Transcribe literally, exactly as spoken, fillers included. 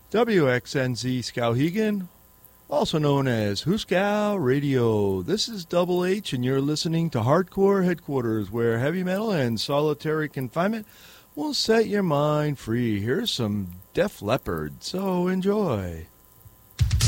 W X N Z Skowhegan, also known as Huskow Radio. This is Double H, and you're listening to Hardcore Headquarters, where heavy metal and solitary confinement will set your mind free. Here's some Def Leppard, so enjoy.